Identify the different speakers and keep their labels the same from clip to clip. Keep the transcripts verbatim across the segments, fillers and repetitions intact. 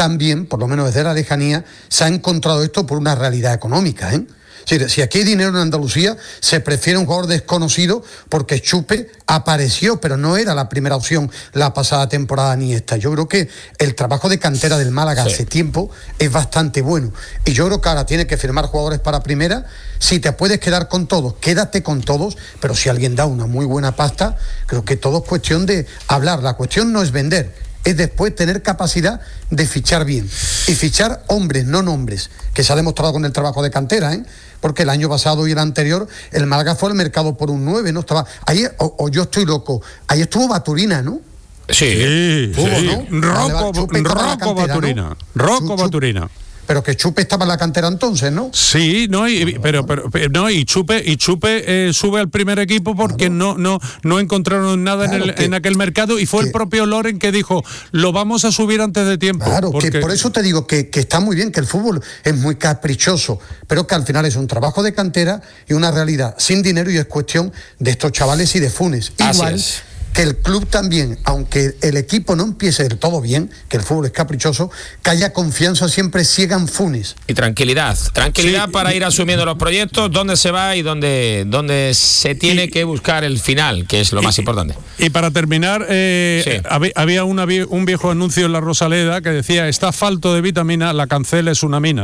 Speaker 1: también, por lo menos desde la lejanía, se ha encontrado esto por una realidad económica, ¿eh? Si, si aquí hay dinero en Andalucía, se prefiere un jugador desconocido porque Chupe apareció, pero no era la primera opción la pasada temporada ni esta. Yo creo que el trabajo de cantera del Málaga sí. hace tiempo es bastante bueno. Y yo creo que ahora tiene que firmar jugadores para primera. Si te puedes quedar con todos, quédate con todos, pero si alguien da una muy buena pasta, creo que todo es cuestión de hablar. La cuestión no es vender, es después tener capacidad de fichar bien. Y fichar hombres, no nombres, que se ha demostrado con el trabajo de cantera, ¿eh? Porque el año pasado y el anterior, el Málaga fue al mercado por un nueve, ¿no? Estaba ahí, o, o yo estoy loco, ahí estuvo Baturina, ¿no?
Speaker 2: Sí, sí,
Speaker 1: Hubo,
Speaker 2: sí.
Speaker 1: ¿no?
Speaker 2: Rocco, Rocco Baturina, ¿no? Rocco Baturina.
Speaker 1: Pero que Chupe estaba en la cantera entonces, ¿no?
Speaker 2: Sí, no, y, pero, pero, pero no, y Chupe, y Chupe eh, sube al primer equipo porque claro. no, no, no encontraron nada claro, en, el, que, en aquel mercado y fue que, el propio Loren que dijo, lo vamos a subir antes de tiempo.
Speaker 1: Claro,
Speaker 2: porque...
Speaker 1: que por eso te digo que, que está muy bien, que el fútbol es muy caprichoso, pero que al final es un trabajo de cantera y una realidad sin dinero y es cuestión de estos chavales y de Funes.
Speaker 2: Así
Speaker 1: Igual
Speaker 2: es.
Speaker 1: Que el club también, aunque el equipo no empiece del todo bien, que el fútbol es caprichoso, que haya confianza siempre ciega en Funes.
Speaker 3: Y tranquilidad, tranquilidad sí, para
Speaker 1: y,
Speaker 3: ir asumiendo los proyectos, dónde se va y dónde, dónde se tiene y, que buscar el final, que es lo
Speaker 2: y,
Speaker 3: más importante.
Speaker 2: Y para terminar, eh, sí. había, había una, un viejo anuncio en la Rosaleda que decía, está falto de vitamina, la cancela es una mina.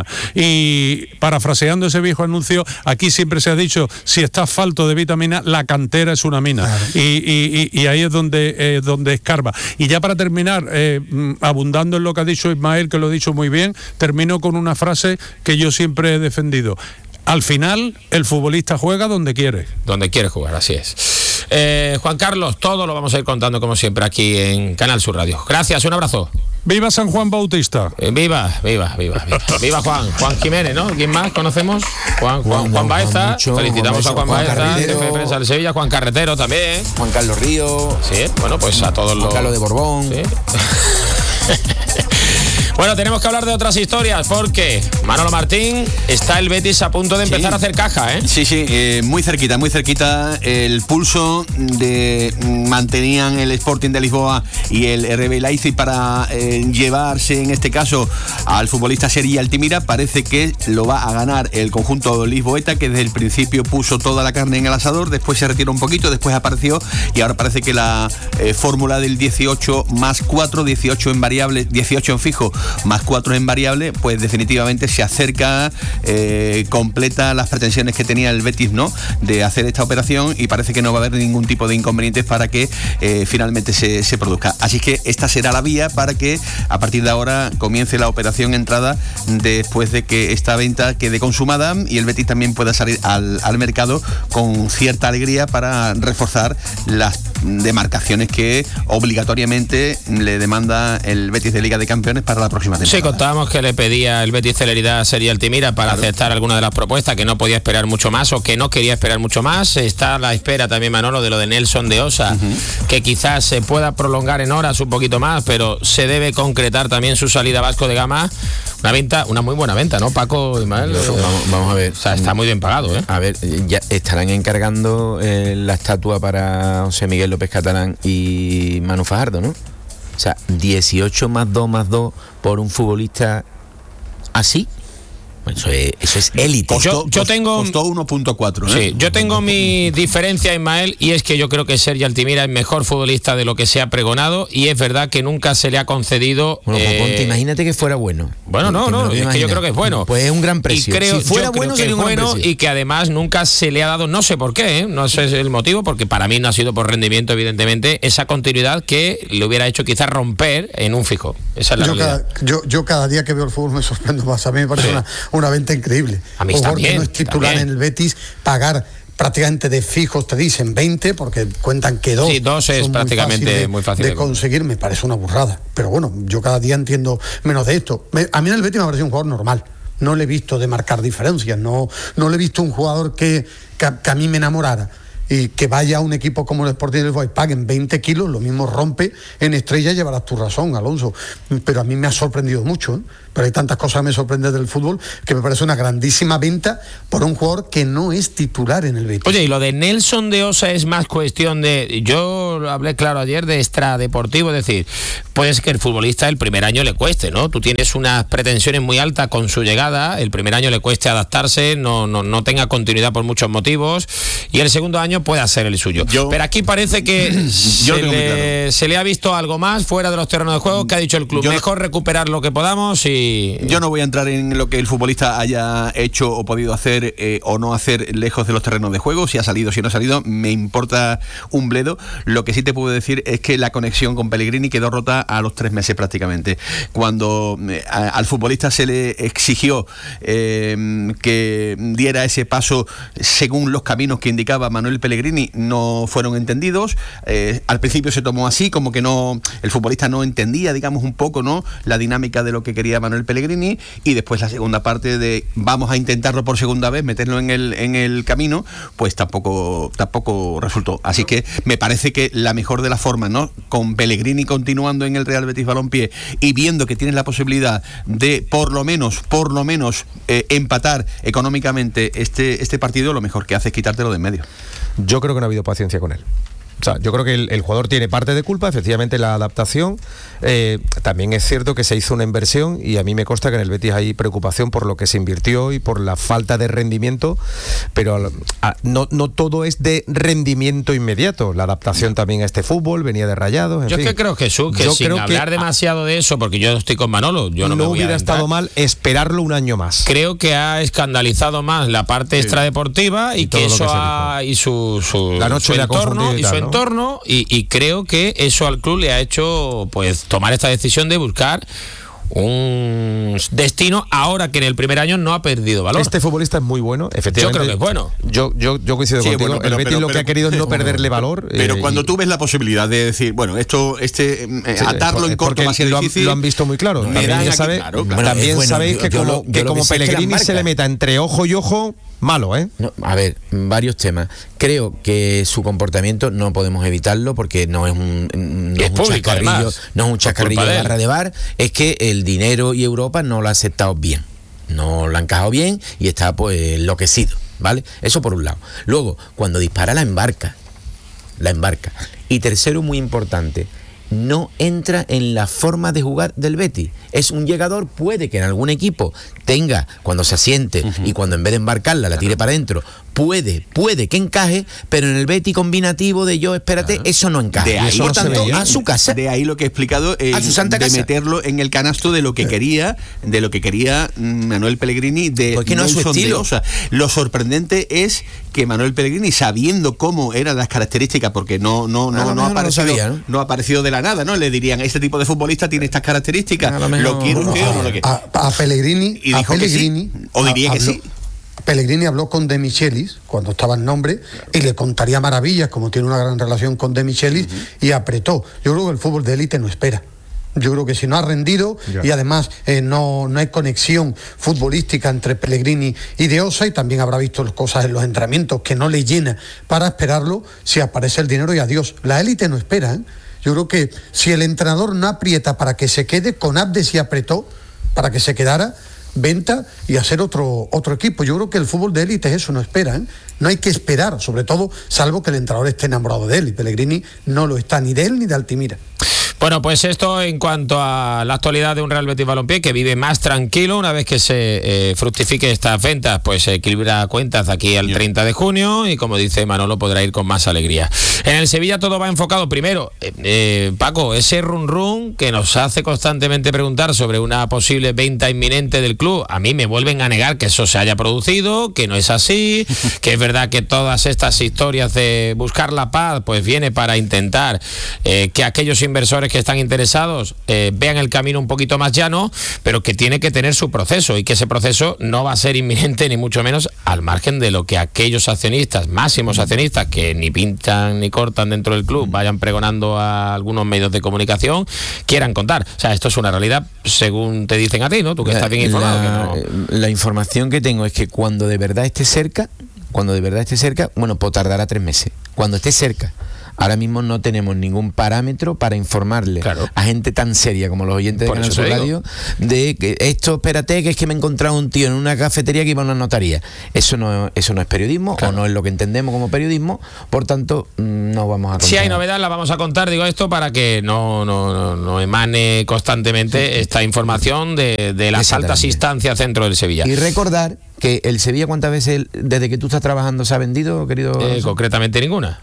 Speaker 2: Y parafraseando ese viejo anuncio, aquí siempre se ha dicho, si está falto de vitamina, la cantera es una mina. Claro. Y, y, y, y ahí es donde, eh, donde escarba. Y ya para terminar, eh, abundando en lo que ha dicho Ismael, que lo ha dicho muy bien, termino con una frase que yo siempre he defendido. Al final, el futbolista juega donde quiere.
Speaker 3: Donde quiere jugar, así es. Eh, Juan Carlos, todo lo vamos a ir contando como siempre aquí en Canal Sur Radio. Gracias, un abrazo.
Speaker 2: ¡Viva San Juan Bautista!
Speaker 3: Eh, viva, viva, viva, viva. Viva Juan, Juan Jiménez, ¿no? ¿Quién más conocemos? Juan, Juan, Juan, Juan Baeza. Mucho, Felicitamos Juan a Juan, Juan Baeza, jefe de prensa del Sevilla, Juan Carretero también.
Speaker 4: Juan Carlos Río.
Speaker 3: Sí, bueno, pues a todos
Speaker 4: Juan
Speaker 3: los...
Speaker 4: Juan Carlos de Borbón.
Speaker 3: ¿Sí? Bueno, tenemos que hablar de otras historias porque Manolo Martín, está el Betis a punto de empezar sí. a hacer caja, ¿eh?
Speaker 5: Sí, sí, eh, muy cerquita, muy cerquita. El pulso de mantenían el Sporting de Lisboa y el R B Leipzig para eh, llevarse, en este caso, al futbolista Sergi Altimira. Parece que lo va a ganar el conjunto lisboeta, que desde el principio puso toda la carne en el asador, después se retiró un poquito, después apareció y ahora parece que la eh, fórmula del dieciocho más cuatro, dieciocho en variable, dieciocho en fijo, más cuatro en variable, pues definitivamente se acerca, eh, completa las pretensiones que tenía el Betis, ¿no?, de hacer esta operación, y parece que no va a haber ningún tipo de inconvenientes para que eh, finalmente se, se produzca. Así que esta será la vía para que a partir de ahora comience la operación entrada después de que esta venta quede consumada y el Betis también pueda salir al, al mercado con cierta alegría para reforzar las demarcaciones que obligatoriamente le demanda el Betis de Liga de Campeones para la próxima temporada.
Speaker 3: Sí, contábamos que le pedía el Betis celeridad a Sergi Altimira para claro. aceptar alguna de las propuestas, que no podía esperar mucho más o que no quería esperar mucho más. Está a la espera también, Manolo, de lo de Nelson de Osa, uh-huh. que quizás se pueda prolongar en horas un poquito más, pero se debe concretar también su salida a Vasco de Gama. Una venta, una muy buena venta, ¿no, Paco? Ismael?
Speaker 4: No, vamos, vamos a ver.
Speaker 3: O sea, está muy bien pagado, ¿eh?
Speaker 4: A ver, ya estarán encargando eh, la estatua para José Miguel López Catalán y Manu Fajardo, ¿no? O sea, dieciocho más dos más dos por un futbolista así. Eso es, eso es élite.
Speaker 5: Costó,
Speaker 3: yo, yo tengo
Speaker 5: costó uno punto cuatro, ¿eh?
Speaker 3: Sí, yo tengo mi diferencia, Ismael, y es que yo creo que Sergi Altimira es mejor futbolista de lo que se ha pregonado, y es verdad que nunca se le ha concedido.
Speaker 4: Bueno, pues
Speaker 3: eh...
Speaker 4: ponte, imagínate que fuera bueno.
Speaker 3: Bueno, no, no, es que yo creo que es bueno.
Speaker 4: Pues es un gran precio.
Speaker 3: Y creo,
Speaker 4: si fuera
Speaker 3: yo
Speaker 4: bueno,
Speaker 3: creo que
Speaker 4: sería
Speaker 3: es
Speaker 4: un gran
Speaker 3: bueno
Speaker 4: precio.
Speaker 3: Y que además nunca se le ha dado, no sé por qué, ¿eh? No sé el motivo, porque para mí no ha sido por rendimiento, evidentemente, esa continuidad que le hubiera hecho quizás romper en un fijo. Esa es la
Speaker 1: yo
Speaker 3: realidad.
Speaker 1: Cada, yo, yo cada día que veo el fútbol me sorprendo más. A mí me parece sí. una, una venta increíble.
Speaker 3: A mí
Speaker 1: Ojo,
Speaker 3: también,
Speaker 1: que no es titular también. En el Betis, pagar prácticamente de fijos, te dicen veinte, porque cuentan que dos.
Speaker 3: Sí, dos es prácticamente muy fácil de, muy fácil
Speaker 1: de conseguir. Me parece una burrada. Pero bueno, yo cada día entiendo menos de esto. Me, a mí en el Betis me parece un jugador normal. No le he visto de marcar diferencias. No, no le he visto un jugador que, que, que a mí me enamorara. y que vaya a un equipo como el Sporting de Lisboa y paguen veinte kilos, lo mismo rompe en Estrella, llevarás tu razón, Alonso. Pero a mí me ha sorprendido mucho, ¿eh? Pero hay tantas cosas que me sorprenden del fútbol que me parece una grandísima venta por un jugador que no es titular en el Betis.
Speaker 3: Oye, y lo de Nelson de Osa es más cuestión de... Yo hablé claro ayer de extradeportivo, es decir, puede ser que el futbolista el primer año le cueste, ¿no? Tú tienes unas pretensiones muy altas con su llegada, el primer año le cueste adaptarse, no, no, no tenga continuidad por muchos motivos, y el segundo año pueda ser el suyo. Yo, Pero aquí parece que se, le, claro. se le ha visto algo más fuera de los terrenos de juego, que ha dicho el club, yo mejor no, recuperar lo que podamos y...
Speaker 5: Yo no voy a entrar en lo que el futbolista haya hecho o podido hacer eh, o no hacer lejos de los terrenos de juego, si ha salido, si no ha salido, me importa un bledo. Lo que sí te puedo decir es que la conexión con Pellegrini quedó rota a los tres meses prácticamente. Cuando eh, a, al futbolista se le exigió eh, que diera ese paso según los caminos que indicaba Manuel Pellegrini, no fueron entendidos. Eh, al principio se tomó así, como que no, el futbolista no entendía, digamos, un poco, ¿no?, la dinámica de lo que quería Manuel Pellegrini, y después la segunda parte de vamos a intentarlo por segunda vez, meterlo en el en el camino, pues tampoco tampoco resultó. Así que me parece que la mejor de las formas, ¿no?, con Pellegrini continuando en el Real Betis Balompié y viendo que tienes la posibilidad de por lo menos por lo menos eh, empatar económicamente este este partido, lo mejor que hace es quitártelo de en medio.
Speaker 6: Yo creo que no ha habido paciencia con él. O sea, yo creo que el, el jugador tiene parte de culpa, efectivamente, la adaptación. Eh, también es cierto que se hizo una inversión y a mí me consta que en el Betis hay preocupación por lo que se invirtió y por la falta de rendimiento, pero a, no, no todo es de rendimiento inmediato. La adaptación también a este fútbol venía de Rayados. En
Speaker 3: yo
Speaker 6: fin.
Speaker 3: es que creo, Jesús, que
Speaker 6: yo
Speaker 3: sin
Speaker 6: creo
Speaker 3: hablar
Speaker 6: que
Speaker 3: demasiado de eso, porque yo estoy con Manolo, yo no,
Speaker 6: no
Speaker 3: me voy
Speaker 6: hubiera
Speaker 3: a
Speaker 6: estado mal esperarlo un año más.
Speaker 3: Creo que ha escandalizado más la parte sí. extradeportiva y, y que eso que ha, y su, su,
Speaker 6: la noche
Speaker 3: su entorno
Speaker 6: y,
Speaker 3: y
Speaker 6: tal,
Speaker 3: su
Speaker 6: ¿no?
Speaker 3: entorno y Y creo que eso al club le ha hecho pues tomar esta decisión de buscar un destino ahora que en el primer año no ha perdido valor.
Speaker 6: Este futbolista es muy bueno, efectivamente.
Speaker 3: Yo creo que es bueno.
Speaker 6: Yo, yo, yo coincido sí, contigo. Bueno, pero, el Betis pero, lo pero, que ha querido es no perderle valor.
Speaker 5: Pero
Speaker 6: eh,
Speaker 5: cuando
Speaker 6: y,
Speaker 5: tú ves la posibilidad de decir, bueno, esto, este, eh, sí, atarlo en corto va a ser
Speaker 6: lo
Speaker 5: difícil.
Speaker 6: Han, lo han visto muy claro. No, también ya sabe, claro, claro. Bueno, también bueno, sabéis yo, que yo como, lo, que como que Pellegrini que se le meta entre ojo y ojo, malo, ¿eh?
Speaker 4: No, a ver, varios temas. Creo que su comportamiento no podemos evitarlo porque no es un, no es, es un público, chascarrillo, además, no es un chascarrillo de barra de bar, es que el dinero y Europa no lo ha aceptado bien, no lo ha encajado bien y está pues enloquecido, ¿vale? Eso por un lado. Luego, cuando dispara la embarca, la embarca. Y tercero, muy importante, no entra en la forma de jugar del Betis. Es un llegador, puede que en algún equipo tenga, cuando se asiente uh-huh. y cuando en vez de embarcarla la tire para adentro, puede, puede que encaje, pero en el Betis combinativo de yo, espérate, claro. eso no encaja.
Speaker 5: De ahí,
Speaker 4: eso por no tanto, a su casa.
Speaker 5: De ahí lo que he explicado, eh,
Speaker 4: a su santa
Speaker 5: de
Speaker 4: casa.
Speaker 5: meterlo en el canasto de lo que quería, de lo que quería Manuel Pellegrini, de
Speaker 4: pues que no es su estilo.
Speaker 5: O sea, lo sorprendente es que Manuel Pellegrini, sabiendo cómo eran las características, porque no, no, no, no, no ha aparecido, no, sabía, ¿no? no ha aparecido de la nada, ¿no? Le dirían, este tipo de futbolista tiene estas características, lo, lo quiere usted o no lo quiere.
Speaker 1: A, a Pellegrini,
Speaker 5: y dijo
Speaker 1: a Pellegrini,
Speaker 5: que sí, o diría
Speaker 1: a,
Speaker 5: que
Speaker 1: habló,
Speaker 5: sí.
Speaker 1: Pellegrini habló con De Michelis cuando estaba en nombre y le contaría maravillas, como tiene una gran relación con De Michelis, uh-huh. y apretó. Yo creo que el fútbol de élite no espera. Yo creo que si no ha rendido yeah. y además eh, no, no hay conexión futbolística entre Pellegrini y De Osa, y también habrá visto cosas en los entrenamientos que no le llena para esperarlo, si aparece el dinero y adiós. La élite no espera, ¿eh? Yo creo que si el entrenador no aprieta para que se quede, con Abde sí apretó para que se quedara, venta y hacer otro otro equipo. Yo creo que el fútbol de élite es eso, no espera, ¿eh? No hay que esperar, sobre todo, salvo que el entrenador esté enamorado de él, y Pellegrini no lo está, ni de él ni de Altimira.
Speaker 3: Bueno, pues esto en cuanto a la actualidad de un Real Betis Balompié que vive más tranquilo una vez que se eh, fructifique estas ventas, pues se equilibra cuentas de aquí al treinta de junio y, como dice Manolo, podrá ir con más alegría. En el Sevilla todo va enfocado primero, eh, eh, Paco, ese run run que nos hace constantemente preguntar sobre una posible venta inminente del club. A mí me vuelven a negar que eso se haya producido, que no es así, que es verdad que todas estas historias de buscar la paz pues viene para intentar eh, que aquellos inversores que están interesados eh, vean el camino un poquito más llano, pero que tiene que tener su proceso y que ese proceso no va a ser inminente ni mucho menos, al margen de lo que aquellos accionistas, máximos accionistas, que ni pintan ni cortan dentro del club, vayan pregonando a algunos medios de comunicación, quieran contar. O sea, esto es una realidad según te dicen a ti, ¿no? Tú que estás bien informado.
Speaker 4: La,
Speaker 3: que no...
Speaker 4: la información que tengo es que cuando de verdad esté cerca, cuando de verdad esté cerca, bueno, pues tardará tres meses. Cuando esté cerca. Ahora mismo no tenemos ningún parámetro para informarle
Speaker 3: claro.
Speaker 4: a gente tan seria como los oyentes de
Speaker 3: Por
Speaker 4: Canal
Speaker 3: eso
Speaker 4: Sur
Speaker 3: te
Speaker 4: Radio de que esto, espérate, que es que me he encontrado un tío en una cafetería que iba a una notaría. Eso no, eso no es periodismo, claro. o no es lo que entendemos como periodismo, por tanto, no vamos a contar.
Speaker 3: Si hay novedad, la vamos a contar, digo esto, para que no, no, no, no emane constantemente sí. esta información de, de las altas instancias dentro del Sevilla.
Speaker 4: Y recordar que el Sevilla, ¿cuántas veces desde que tú estás trabajando se ha vendido, querido?
Speaker 3: Eh, concretamente ninguna.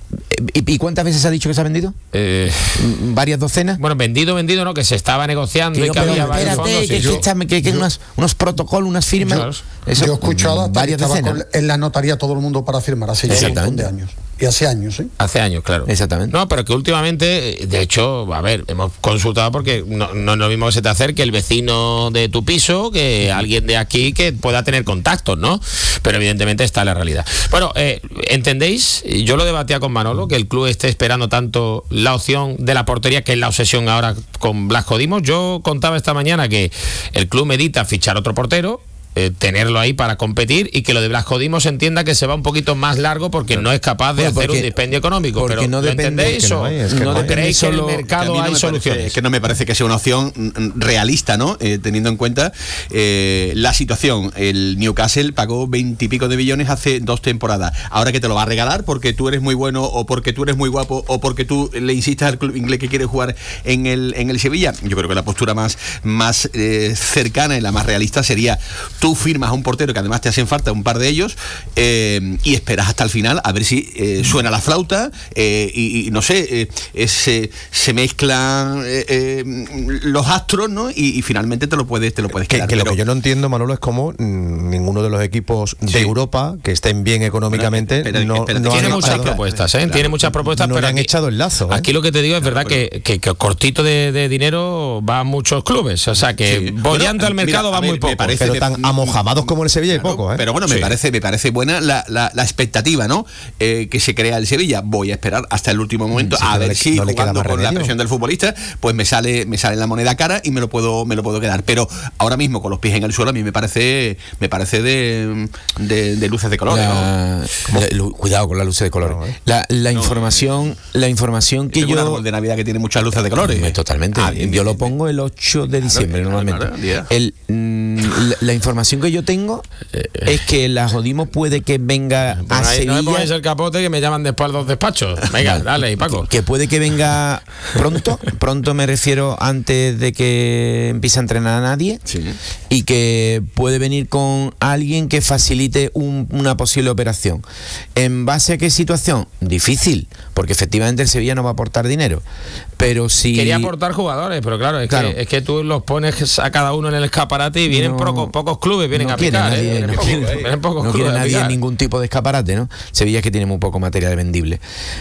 Speaker 4: ¿Y, ¿Y cuántas veces se ha dicho que se ha vendido?
Speaker 3: Eh,
Speaker 4: ¿Varias docenas?
Speaker 3: Bueno, vendido, vendido, ¿no? Que se estaba negociando
Speaker 4: que
Speaker 3: y
Speaker 4: no,
Speaker 3: que había varios
Speaker 4: espérate,
Speaker 3: fondos.
Speaker 4: que,
Speaker 3: yo,
Speaker 4: que, que, que
Speaker 1: yo,
Speaker 4: unas, unos protocolos, unas firmas.
Speaker 3: Claro.
Speaker 4: Eso,
Speaker 1: yo he escuchado hasta
Speaker 4: varias
Speaker 1: que estaba
Speaker 4: decenas.
Speaker 1: con, en la notaría todo el mundo para firmar hace ya un montón de años. Y hace años, ¿eh?
Speaker 3: Hace años, claro.
Speaker 4: Exactamente.
Speaker 3: No, pero que últimamente, de hecho, a ver, hemos consultado porque no, no es lo mismo que se te acerque el vecino de tu piso que alguien de aquí que pueda tener contactos, ¿no? Pero evidentemente está la realidad. Bueno, eh, ¿entendéis? Yo lo debatía con Manolo, que el club esté esperando tanto la opción de la portería, que es la obsesión ahora con Blasco Dimos. Yo contaba esta mañana que el club medita fichar otro portero, Eh, tenerlo ahí para competir y que lo de Blasco Dimos entienda que se va un poquito más largo porque no es capaz de
Speaker 4: bueno,
Speaker 3: hacer
Speaker 4: porque,
Speaker 3: un dispendio económico. Pero
Speaker 4: no
Speaker 3: ¿lo entendéis
Speaker 4: no
Speaker 3: o
Speaker 4: hay, es que
Speaker 3: no,
Speaker 4: no
Speaker 3: creéis que en el mercado
Speaker 5: que
Speaker 3: hay
Speaker 5: no
Speaker 3: soluciones?
Speaker 5: Parece, es que no me parece que sea una opción realista, ¿no? Eh, teniendo en cuenta eh, la situación. El Newcastle pagó veintipico de millones hace dos temporadas. Ahora que te lo va a regalar porque tú eres muy bueno o porque tú eres muy guapo o porque tú le insistes al club inglés que quiere jugar en el, en el Sevilla. Yo creo que la postura más, más eh, cercana y la más realista sería tú firmas a un portero que además te hacen falta un par de ellos eh, y esperas hasta el final a ver si eh, suena la flauta eh, y, y no sé eh, eh, se, se mezclan eh, eh, los astros, ¿no? Y, y finalmente te lo puedes te lo puedes
Speaker 6: que,
Speaker 5: quedar.
Speaker 6: que
Speaker 5: pero...
Speaker 6: lo que yo no entiendo, Manolo, es cómo mm, ninguno de los equipos de sí. Europa que estén bien económicamente
Speaker 5: espera, espera,
Speaker 6: no,
Speaker 5: espera,
Speaker 6: no
Speaker 3: tiene
Speaker 6: han
Speaker 3: muchas
Speaker 6: echado,
Speaker 3: propuestas, ¿eh?
Speaker 5: Claro,
Speaker 3: tiene muchas propuestas,
Speaker 6: no
Speaker 3: pero
Speaker 6: le han
Speaker 3: aquí,
Speaker 6: echado el lazo. ¿eh?
Speaker 3: Aquí lo que te digo es verdad
Speaker 5: claro,
Speaker 3: que, que, que cortito de, de dinero va a muchos clubes, o sea que sí. bollando bueno, al mercado mira, va ver, muy poco.
Speaker 6: Parece, pero tan amojamados como el Sevilla y
Speaker 5: claro,
Speaker 6: poco, ¿eh?
Speaker 5: Pero bueno, me sí. parece me parece buena la, la, la expectativa, ¿no? Eh, que se crea el Sevilla. Voy a esperar hasta el último momento sí, a ver le, si no jugando con remedio. La presión del futbolista, pues me sale me sale la moneda cara y me lo puedo me lo puedo quedar. Pero ahora mismo con los pies en el suelo a mí me parece me parece de, de, de luces de colores.
Speaker 4: La,
Speaker 5: ¿no?
Speaker 4: la, cuidado con las luces de colores. No, ¿eh? La, la no, información la información que yo
Speaker 5: un árbol de Navidad que tiene muchas luces de colores.
Speaker 4: No, totalmente. Ah, bien, yo bien, lo pongo el ocho de diciembre claro, normalmente. Claro, claro, el, mm, la, la información que yo tengo eh, es que la Jodimo puede que venga
Speaker 3: a
Speaker 4: ahí,
Speaker 3: Sevilla.
Speaker 4: No
Speaker 3: me pongáis el capote que me llaman después a los despachos. Venga, dale, y Paco.
Speaker 4: Que, que puede que venga pronto, pronto me refiero antes de que empiece a entrenar a nadie
Speaker 5: sí.
Speaker 4: y que puede venir con alguien que facilite un, una posible operación. ¿En base a qué situación? Difícil, porque efectivamente el Sevilla no va a aportar dinero. Pero si...
Speaker 3: Quería aportar jugadores, pero claro, es, claro. Que, es que tú los pones a cada uno en el escaparate y vienen no, pocos, pocos clubes, vienen
Speaker 4: no
Speaker 3: a picar.
Speaker 4: Nadie,
Speaker 3: ¿eh?
Speaker 4: no
Speaker 3: pocos,
Speaker 4: quiere,
Speaker 3: vienen pocos
Speaker 4: no
Speaker 3: clubes
Speaker 4: quiere nadie
Speaker 3: en
Speaker 4: ningún tipo de escaparate, ¿no? Sevilla es que tiene muy poco material vendible.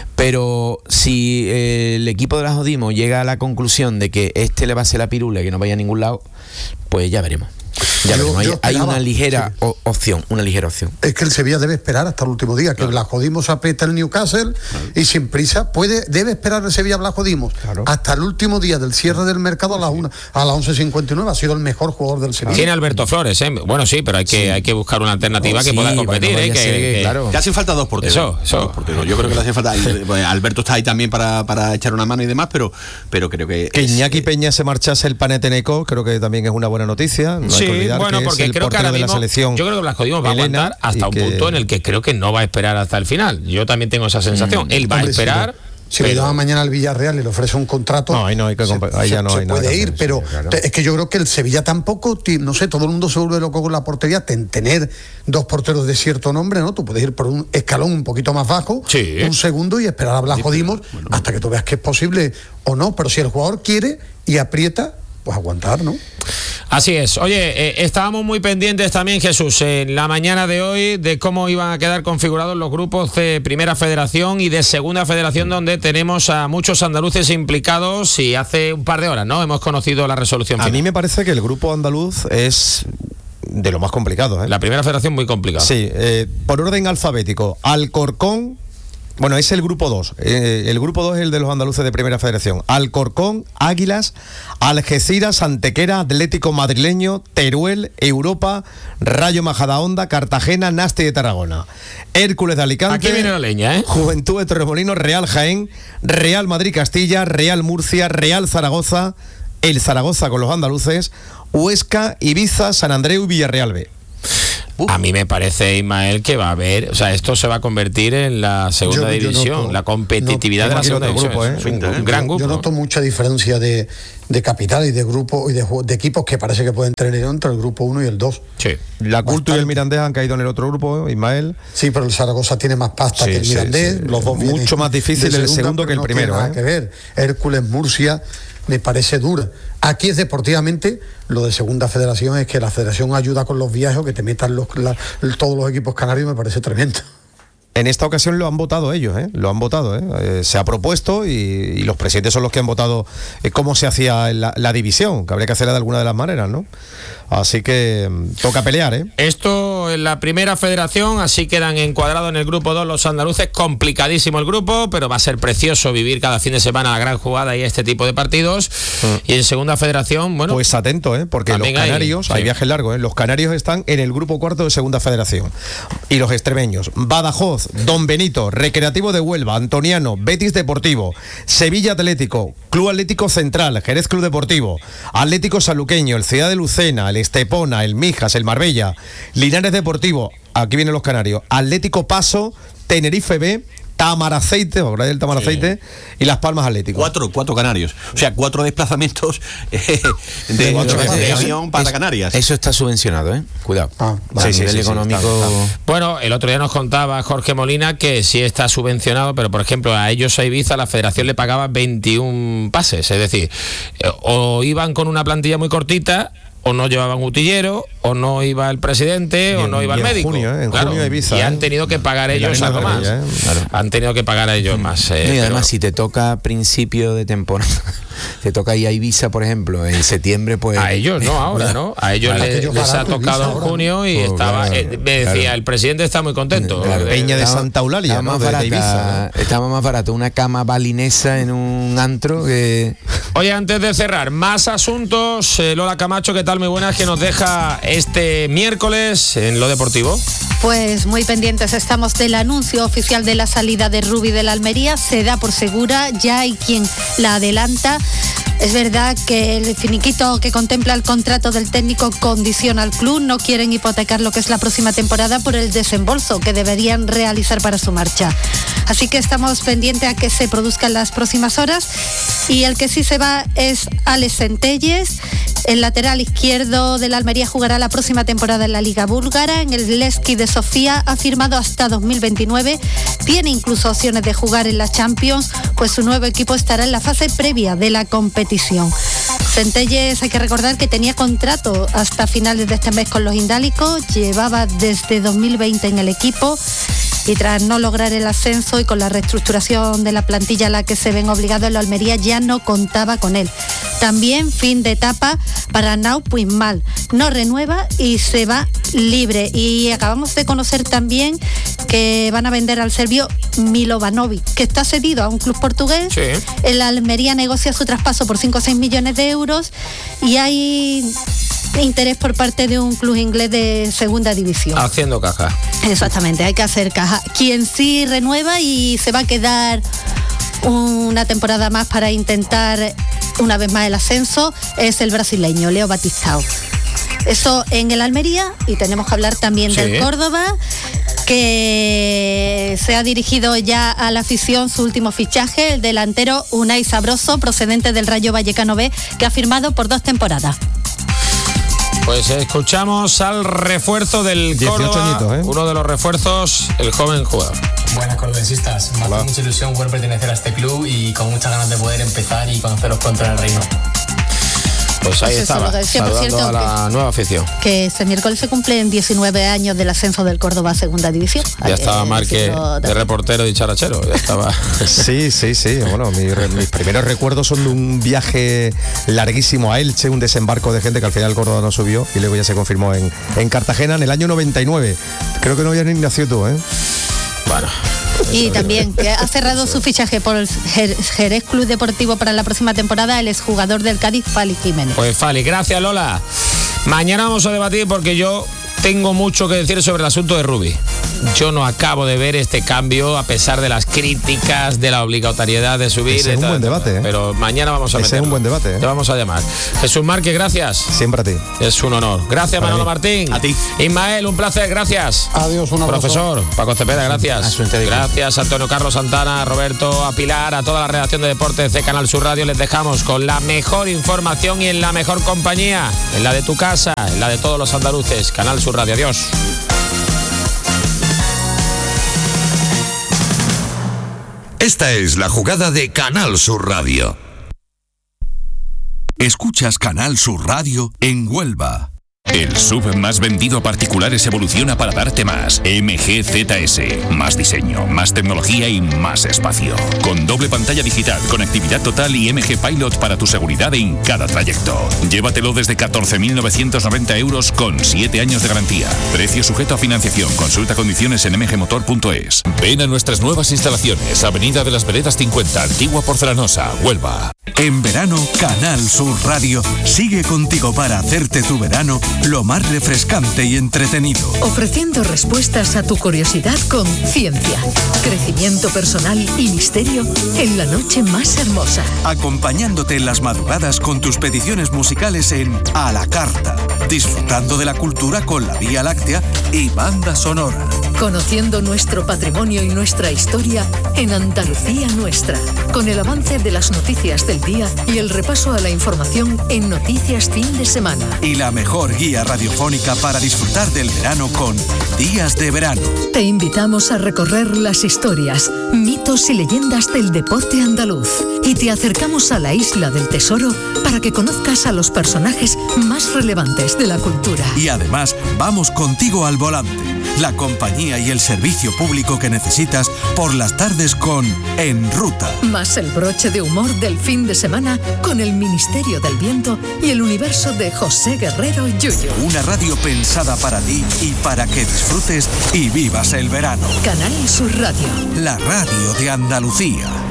Speaker 4: Pero si eh, el equipo de la Jodimo llega a la conclusión de que este le va a hacer la pirula y que no vaya a ningún lado, pues ya veremos. Ya
Speaker 1: yo,
Speaker 4: veremos. Hay,
Speaker 1: esperaba,
Speaker 4: hay una ligera sí. o, opción, una ligera opción.
Speaker 1: Es que el Sevilla debe esperar hasta el último día, que claro. Blasco Dimos aprieta el Newcastle claro. y sin prisa puede debe esperar el Sevilla Blasco Dimos claro. hasta el último día del cierre del mercado a las una, a las once cincuenta y nueve. Ha sido el mejor jugador del Sevilla.
Speaker 3: Tiene Alberto Flores, ¿eh? Bueno, sí, pero hay que sí. hay que buscar una alternativa oh, que sí, pueda competir, bueno, ¿eh? Que, que, que,
Speaker 5: claro. Te hacen falta dos porteros.
Speaker 3: Eso, eso.
Speaker 5: Dos porteros. Yo creo que le hace falta. Alberto está ahí también para, para echar una mano y demás, pero, pero creo que.
Speaker 6: Que
Speaker 5: es,
Speaker 6: Iñaki Peña se marchase el Panathinaikos, creo que también es una buena noticia. No
Speaker 3: sí,
Speaker 6: hay que olvidar
Speaker 3: bueno,
Speaker 6: que
Speaker 3: porque
Speaker 6: es el
Speaker 3: creo que ahora
Speaker 6: de la
Speaker 3: mismo,
Speaker 6: selección.
Speaker 3: yo creo que Blasco Dimos va a
Speaker 6: Elena,
Speaker 3: aguantar hasta un
Speaker 6: que...
Speaker 3: punto en el que creo que no va a esperar hasta el final. Yo también tengo esa sensación. Mm, Él va a esperar.
Speaker 1: Si pero... le llama mañana al Villarreal y le ofrece un contrato,
Speaker 6: no, ahí no hay que comp- ahí ya no
Speaker 1: se
Speaker 6: hay
Speaker 1: puede
Speaker 6: nada
Speaker 1: ir,
Speaker 6: hacer,
Speaker 1: pero
Speaker 6: sí, claro.
Speaker 1: es que yo creo que el Sevilla tampoco, no sé, todo el mundo se vuelve loco con la portería, ten, tener dos porteros de cierto nombre, ¿no? Tú puedes ir por un escalón un poquito más bajo,
Speaker 3: sí.
Speaker 1: un segundo y esperar a Blasco
Speaker 5: sí,
Speaker 1: Dimos bueno. hasta que tú veas que es posible o no, pero si el jugador quiere y aprieta, pues aguantar, ¿no?
Speaker 3: Así es. Oye, eh, estábamos muy pendientes también, Jesús, en la mañana de hoy de cómo iban a quedar configurados los grupos de Primera Federación y de Segunda Federación, donde tenemos a muchos andaluces implicados y hace un par de horas, ¿no? Hemos conocido la resolución final.
Speaker 6: A mí me parece que el grupo andaluz es de lo más complicado, ¿eh?
Speaker 3: La Primera Federación muy complicada.
Speaker 6: Sí, eh, por orden alfabético, Alcorcón, Bueno, es el grupo dos. Eh, el grupo dos es el de los andaluces de Primera Federación. Alcorcón, Águilas, Algeciras, Antequera, Atlético Madrileño, Teruel, Europa, Rayo Majadahonda, Cartagena, Nasti de Tarragona, Hércules de Alicante.
Speaker 3: Aquí viene la leña, ¿eh?
Speaker 6: Juventud de Torremolinos, Real Jaén, Real Madrid Castilla, Real Murcia, Real Zaragoza, el Zaragoza con los andaluces, Huesca, Ibiza, San Andreu y Villarreal B.
Speaker 3: Uf. A mí me parece, Ismael, que va a haber, o sea, esto se va a convertir en la segunda yo, yo división, noto, la competitividad no, de la segunda división. Grupo, ¿eh?
Speaker 1: Es un, un gran grupo. Yo noto mucha diferencia de, de capital y de grupo y de, de equipos que parece que pueden tener entre el grupo uno y el dos.
Speaker 6: Sí. La Culto y el Mirandés han caído en el otro grupo, Ismael.
Speaker 1: Sí, pero el Zaragoza tiene más pasta sí, que el Mirandés. Sí, sí. Los dos
Speaker 6: mucho más difícil el segundo que el
Speaker 1: no
Speaker 6: primero.
Speaker 1: Tiene nada
Speaker 6: ¿eh?
Speaker 1: que ver. Hércules, Murcia, me parece dura. Aquí es deportivamente, lo de segunda federación es que la federación ayuda con los viajes, que te metan los, la, todos los equipos canarios, me parece tremendo.
Speaker 6: En esta ocasión lo han votado ellos, ¿eh? Lo han votado, ¿eh? Eh, se ha propuesto y, y los presidentes son los que han votado eh, cómo se hacía la, la división, que habría que hacerla de alguna de las maneras, ¿no? Así que toca pelear, ¿eh?
Speaker 3: Esto en la Primera Federación, así quedan encuadrados en el grupo dos los andaluces, complicadísimo el grupo, pero va a ser precioso vivir cada fin de semana la gran jugada y este tipo de partidos. Mm. Y en Segunda Federación, bueno...
Speaker 6: Pues atento, ¿eh? Porque los canarios, hay, hay sí. viajes largos, ¿eh? Los canarios están en el grupo cuarto de Segunda Federación. Y los extremeños, Badajoz, Don Benito, Recreativo de Huelva, Antoniano, Betis Deportivo, Sevilla Atlético, Club Atlético Central, Jerez Club Deportivo, Atlético Saluqueño, el Ciudad de Lucena, el Estepona, el Mijas, el Marbella, Linares Deportivo, aquí vienen los canarios, Atlético Paso, Tenerife B, Tamaraceite, ¿verdad? El Tamaraceite sí. Y Las Palmas Atlético.
Speaker 5: Cuatro, cuatro canarios. O sea, cuatro desplazamientos eh, de, cuatro de, de avión para
Speaker 4: es,
Speaker 5: Canarias.
Speaker 4: Eso está subvencionado, ¿eh? Cuidado. Ah,
Speaker 6: sí, sí, sí,
Speaker 4: económico.
Speaker 6: Sí, está, está.
Speaker 3: Bueno, el otro día nos contaba Jorge Molina que sí está subvencionado, pero por ejemplo a ellos a Ibiza la federación le pagaba veintiún pases, es decir, o iban con una plantilla muy cortita, o no llevaban utillero, o no iba el presidente, en, o no iba el médico.
Speaker 6: Junio, ¿eh? En
Speaker 3: claro,
Speaker 6: junio Ibiza,
Speaker 3: y han tenido que pagar
Speaker 6: ¿eh?
Speaker 3: ellos algo más. ¿eh? Claro. Han tenido que pagar a ellos más. Eh,
Speaker 4: no, y además,
Speaker 3: pero...
Speaker 4: si te toca principio de temporada, te toca ir a Ibiza, por ejemplo, en septiembre, pues...
Speaker 3: A ellos no, ahora, ¿no? A ellos les, les, les ha tocado en junio y oh, estaba... Claro, eh, me decía, claro. El presidente está muy contento.
Speaker 6: Claro. Peña de
Speaker 4: estaba,
Speaker 6: Santa Eulalia,
Speaker 4: estaba
Speaker 6: ¿no?
Speaker 4: Más barata,
Speaker 6: de Ibiza, ¿no?
Speaker 4: Estaba más barato una cama balinesa en un antro que...
Speaker 3: Oye, antes de cerrar, más asuntos. Eh, Lola Camacho, ¿qué tal? Muy buenas, que nos deja este miércoles en lo deportivo.
Speaker 7: Pues muy pendientes estamos del anuncio oficial de la salida de Rubi de la Almería. Se da por segura, ya hay quien la adelanta. Es verdad que el finiquito que contempla el contrato del técnico condiciona al club. No quieren hipotecar lo que es la próxima temporada por el desembolso que deberían realizar para su marcha. Así que estamos pendientes a que se produzcan las próximas horas. Y el que sí se va es Alex Centelles. El lateral izquierdo de la Almería jugará la próxima temporada en la Liga Búlgara. En el Levski de Sofía ha firmado hasta dos mil veintinueve. Tiene incluso opciones de jugar en la Champions, pues su nuevo equipo estará en la fase previa de la competición. Centelles, hay que recordar que tenía contrato hasta finales de este mes con los indálicos. Llevaba desde dos mil veinte en el equipo. Y tras no lograr el ascenso y con la reestructuración de la plantilla a la que se ven obligados, la Almería ya no contaba con él. También fin de etapa para Nau Puigmal. No renueva y se va libre. Y acabamos de conocer también que van a vender al serbio Milovanovic, que está cedido a un club portugués.
Speaker 3: Sí.
Speaker 7: El Almería negocia su traspaso por cinco o seis millones de euros y hay interés por parte de un club inglés de segunda división.
Speaker 3: Haciendo caja.
Speaker 7: Exactamente, hay que hacer caja. Quien sí renueva y se va a quedar una temporada más para intentar una vez más el ascenso es el brasileño Leo Batistao. Eso en el Almería. Y tenemos que hablar también sí. del Córdoba, que se ha dirigido ya a la afición su último fichaje, el delantero Unai Sabroso, procedente del Rayo Vallecano B, que ha firmado por dos temporadas.
Speaker 3: Pues escuchamos al refuerzo del Córdoba,
Speaker 6: añitos, ¿eh?
Speaker 3: Uno de los refuerzos, el joven jugador.
Speaker 8: Buenas cordobesistas, me hace mucha ilusión poder pertenecer a este club y con muchas ganas de poder empezar y conoceros contra el reino.
Speaker 3: Pues ahí pues estaba,
Speaker 7: decía,
Speaker 3: saludando
Speaker 7: cierto,
Speaker 3: a la
Speaker 7: que,
Speaker 3: nueva afición.
Speaker 7: Que este miércoles se cumplen diecinueve años del ascenso del Córdoba a Segunda División.
Speaker 3: Ya estaba Márquez de reportero y charachero, ya estaba.
Speaker 6: Sí, sí, sí, bueno, mis, mis primeros recuerdos son de un viaje larguísimo a Elche, un desembarco de gente que al final el Córdoba no subió y luego ya se confirmó en, en Cartagena en el año noventa y nueve. Creo que no habías ni nacido tú, ¿eh?
Speaker 3: Bueno.
Speaker 7: Y también que ha cerrado su fichaje por el Jerez Club Deportivo para la próxima temporada el exjugador del Cádiz, Fali Jiménez.
Speaker 3: Pues Fali, gracias Lola. Mañana vamos a debatir porque yo tengo mucho que decir sobre el asunto de Rubi. Yo no acabo de ver este cambio a pesar de las críticas, de la obligatoriedad de subir.
Speaker 6: Ese es un buen debate, ¿eh?
Speaker 3: Pero mañana vamos a
Speaker 6: Ese
Speaker 3: meterlo.
Speaker 6: es un buen debate, ¿eh?
Speaker 3: Te vamos a llamar. Jesús Márquez, gracias.
Speaker 6: Siempre a ti.
Speaker 3: Es un honor. Gracias,
Speaker 6: Para
Speaker 3: Manolo
Speaker 6: mí.
Speaker 3: Martín.
Speaker 5: A ti.
Speaker 3: Ismael, un placer, gracias.
Speaker 1: Adiós, un abrazo.
Speaker 3: Profesor Paco Cepeda, gracias. Gracias, Antonio Carlos Santana, a Roberto, a Pilar, a toda la redacción de deportes de Canal Sur Radio. Les dejamos con la mejor información y en la mejor compañía, en la de tu casa, en la de todos los andaluces. Canal Sur Radio, adiós.
Speaker 9: Esta es la jugada de Canal Sur Radio. Escuchas Canal Sur Radio en Huelva. El S U V más vendido a particulares evoluciona para darte más. M G Z S. Más diseño, más tecnología y más espacio. Con doble pantalla digital, conectividad total y M G Pilot para tu seguridad en cada trayecto. Llévatelo desde catorce mil novecientos noventa euros con siete años de garantía. Precio sujeto a financiación. Consulta condiciones en m g motor punto es. Ven a nuestras nuevas instalaciones. Avenida de las Veredas cincuenta, Antigua Porcelanosa, Huelva.
Speaker 10: En verano, Canal Sur Radio sigue contigo para hacerte tu verano lo más refrescante y entretenido.
Speaker 11: Ofreciendo respuestas a tu curiosidad con ciencia, crecimiento personal y misterio en la noche más hermosa.
Speaker 10: Acompañándote en las madrugadas con tus peticiones musicales en A la Carta. Disfrutando de la cultura con la Vía Láctea y banda sonora.
Speaker 11: Conociendo nuestro patrimonio y nuestra historia en Andalucía Nuestra. Con el avance de las noticias del día y el repaso a la información en Noticias Fin de Semana.
Speaker 10: Y la mejor guía radiofónica para disfrutar del verano con Días de Verano.
Speaker 11: Te invitamos a recorrer las historias, mitos y leyendas del deporte andaluz. Y te acercamos a la Isla del Tesoro para que conozcas a los personajes más relevantes de la cultura.
Speaker 10: Y además, vamos contigo al volante. La compañía y el servicio público que necesitas por las tardes con En Ruta.
Speaker 11: Más el broche de humor del fin de semana con el Ministerio del Viento y el universo de José Guerrero Yuyu.
Speaker 10: Una radio pensada para ti y para que disfrutes y vivas el verano.
Speaker 11: Canal Sur Radio.
Speaker 10: La radio de Andalucía.